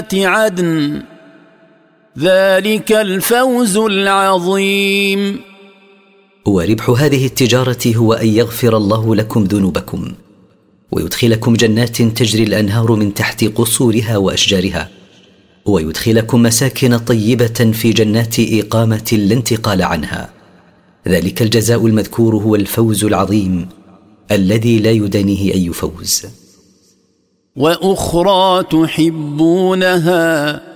عدن ذلك الفوز العظيم. وربح هذه التجارة هو أن يغفر الله لكم ذنوبكم ويدخلكم جنات تجري الأنهار من تحت قصورها وأشجارها، ويدخلكم مساكن طيبة في جنات إقامة لا انتقال عنها. ذلك الجزاء المذكور هو الفوز العظيم الذي لا يدانيه أي فوز. وأخرى تحبونها